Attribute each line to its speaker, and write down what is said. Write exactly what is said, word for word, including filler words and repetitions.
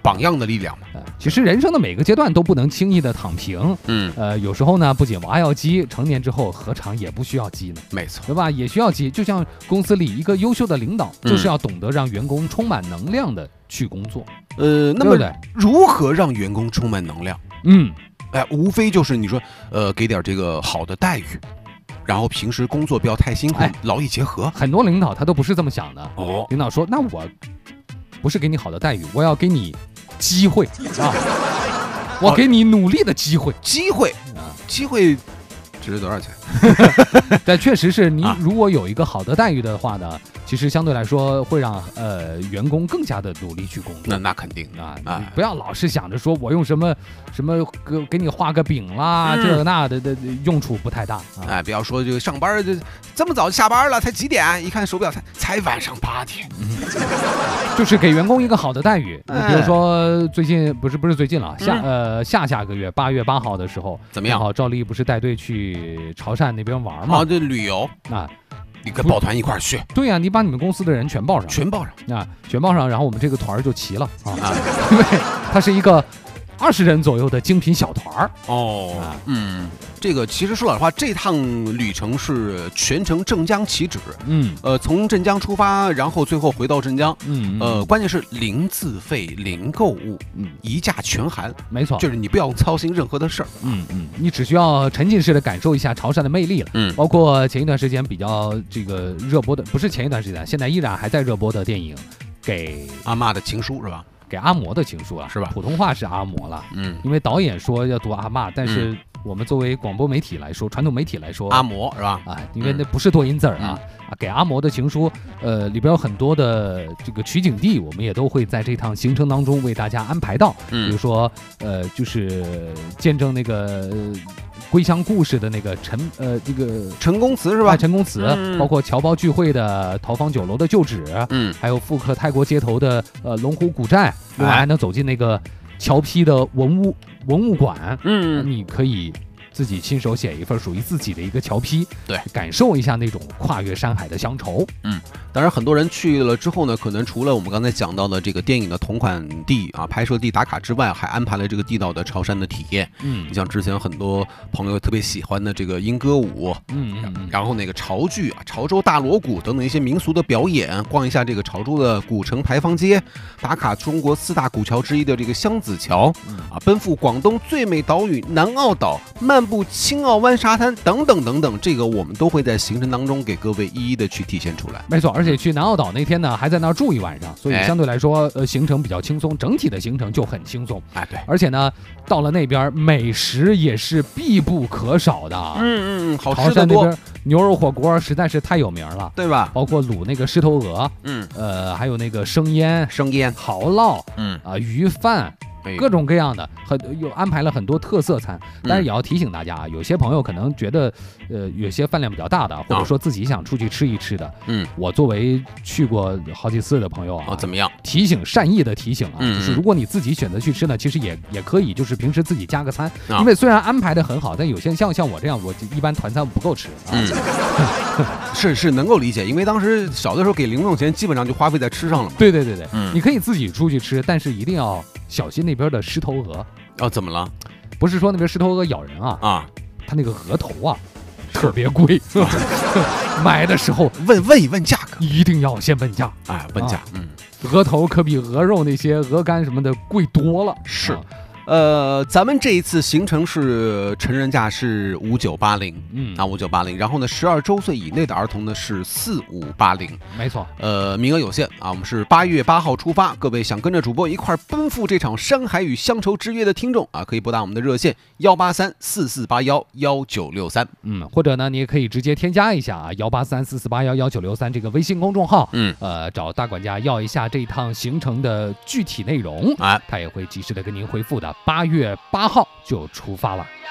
Speaker 1: 榜样的力量嘛。
Speaker 2: 呃，其实人生的每个阶段都不能轻易的躺平。
Speaker 1: 嗯，
Speaker 2: 呃，有时候呢，不仅娃要鸡，成年之后何尝也不需要鸡呢？
Speaker 1: 没错，
Speaker 2: 对吧？也需要鸡。就像公司里一个优秀的领导，就是要懂得让员工充满能量的去工作。
Speaker 1: 呃，那么如何让员工充满能量？
Speaker 2: 嗯，
Speaker 1: 哎，无非就是你说，呃，给点这个好的待遇。然后平时工作不要太辛苦，哎、劳逸结合。
Speaker 2: 很多领导他都不是这么想的。
Speaker 1: 哦，
Speaker 2: 领导说：“那我不是给你好的待遇，我要给你机会啊，我给你努力的机会，
Speaker 1: 机会啊，机会值多少钱？”
Speaker 2: 但确实是你如果有一个好的待遇的话呢，其实相对来说会让呃员工更加的努力去工作。
Speaker 1: 那那肯定
Speaker 2: 啊，你不要老是想着说我用什么什么给给你画个饼啦，嗯、这那的的用处不太大。啊、
Speaker 1: 哎，不要说这个上班就这么早下班了，才几点？一看手表才才晚上八点。嗯、
Speaker 2: 就是给员工一个好的待遇。哎、比如说最近不是不是最近了，下、嗯、呃下下个月八月八号的时候，
Speaker 1: 怎么样？
Speaker 2: 好，赵丽不是带队去潮汕那边玩嘛？
Speaker 1: 啊，这旅游
Speaker 2: 啊。
Speaker 1: 你跟抱团一块儿去？
Speaker 2: 对呀、啊，你把你们公司的人全报上，
Speaker 1: 全报上
Speaker 2: 啊，全报上，然后我们这个团就齐了啊，啊因为它是一个二十人左右的精品小团
Speaker 1: 哦，啊、嗯，这个其实说老实话，这趟旅程是全程镇江起止，
Speaker 2: 嗯，
Speaker 1: 呃，从镇江出发，然后最后回到镇江，
Speaker 2: 嗯，
Speaker 1: 呃，关键是零自费、零购物，嗯，一价全含，
Speaker 2: 没错，
Speaker 1: 就是你不要操心任何的事儿，
Speaker 2: 嗯嗯，你只需要沉浸式的感受一下潮汕的魅力了，
Speaker 1: 嗯，
Speaker 2: 包括前一段时间比较这个热播的，不是前一段时间，现在依然还在热播的电影，给
Speaker 1: 阿嬷的情书是吧？
Speaker 2: 给阿嬷的情书了，
Speaker 1: 是吧？
Speaker 2: 普通话是阿嬷了，
Speaker 1: 嗯，
Speaker 2: 因为导演说要读阿嬷，但是我们作为广播媒体来说，传统媒体来说，
Speaker 1: 阿嬷是吧？
Speaker 2: 啊，因为那不是多音字儿啊，
Speaker 1: 嗯、
Speaker 2: 啊，给阿嬷的情书，呃，里边有很多的这个取景地，我们也都会在这趟行程当中为大家安排到，
Speaker 1: 嗯、
Speaker 2: 比如说，呃，就是见证那个。呃归乡故事的那个陈呃这个
Speaker 1: 陈公祠是吧？
Speaker 2: 陈公祠，嗯、包括侨胞聚会的陶坊酒楼的旧址，
Speaker 1: 嗯，
Speaker 2: 还有复刻泰国街头的呃龙湖古寨，另外还能走进那个侨批的文物文物馆，
Speaker 1: 嗯，
Speaker 2: 你可以自己亲手写一份属于自己的一个侨批，
Speaker 1: 对，
Speaker 2: 感受一下那种跨越山海的乡愁。
Speaker 1: 嗯，当然很多人去了之后呢，可能除了我们刚才讲到的这个电影的同款地啊、拍摄地打卡之外，还安排了这个地道的潮汕的体验。
Speaker 2: 嗯，
Speaker 1: 你像之前很多朋友特别喜欢的这个莺歌舞，
Speaker 2: 嗯嗯嗯，
Speaker 1: 然后那个潮剧啊、潮州大锣鼓等等一些民俗的表演，逛一下这个潮州的古城牌坊街，打卡中国四大古桥之一的这个香子桥，啊，奔赴广东最美岛屿南澳岛，漫步青澳湾沙滩等等等等，这个我们都会在行程当中给各位一一的去体现出来。
Speaker 2: 没错，而且去南澳岛那天呢，还在那儿住一晚上，所以相对来说，呃，行程比较轻松，整体的行程就很轻松。
Speaker 1: 哎，对，
Speaker 2: 而且呢，到了那边美食也是必不可少的。
Speaker 1: 嗯嗯嗯，好吃的多。
Speaker 2: 潮汕那边牛肉火锅实在是太有名了，
Speaker 1: 对吧？
Speaker 2: 包括卤那个狮头鹅，
Speaker 1: 嗯，
Speaker 2: 呃，还有那个生腌、
Speaker 1: 生腌、
Speaker 2: 蚝烙，
Speaker 1: 嗯
Speaker 2: 啊、呃，鱼饭。各种各样的，很有安排了很多特色餐，但是也要提醒大家啊，有些朋友可能觉得，呃，有些饭量比较大的，或者说自己想出去吃一吃的，
Speaker 1: 嗯，
Speaker 2: 我作为去过好几次的朋友啊，
Speaker 1: 哦，怎么样？
Speaker 2: 提醒善意的提醒啊，
Speaker 1: 嗯、
Speaker 2: 就是如果你自己选择去吃呢，其实也也可以，就是平时自己加个餐，
Speaker 1: 啊、
Speaker 2: 因为虽然安排的很好，但有些像像我这样，我一般团餐不够吃啊。
Speaker 1: 嗯是是能够理解，因为当时小的时候给零用钱基本上就花费在吃上了嘛。
Speaker 2: 对对对对，
Speaker 1: 嗯，
Speaker 2: 你可以自己出去吃，但是一定要小心那边的狮头鹅。
Speaker 1: 哦，怎么了？
Speaker 2: 不是说那边狮头鹅咬人啊
Speaker 1: 啊，
Speaker 2: 它那个鹅头啊特别贵，买的时候
Speaker 1: 问问一问价格，
Speaker 2: 一定要先问价。
Speaker 1: 哎，问价，啊、嗯，
Speaker 2: 鹅头可比鹅肉那些鹅肝什么的贵多了。
Speaker 1: 是。
Speaker 2: 啊
Speaker 1: 呃，咱们这一次行程是成人价是五九八零，
Speaker 2: 嗯
Speaker 1: 啊五九八零，然后呢，十二周岁以内的儿童呢是四五八零，
Speaker 2: 没错。
Speaker 1: 呃，名额有限啊，我们是八月八号出发，各位想跟着主播一块奔赴这场山海与乡愁之约的听众啊，可以拨打我们的热线幺八三四四八幺幺九六三，
Speaker 2: 嗯，或者呢，你也可以直接添加一下啊幺八三四四八幺幺九六三这个微信公众号，
Speaker 1: 嗯，
Speaker 2: 呃，找大管家要一下这趟行程的具体内容，
Speaker 1: 啊，
Speaker 2: 他也会及时的跟您回复的。八月八号就出发了。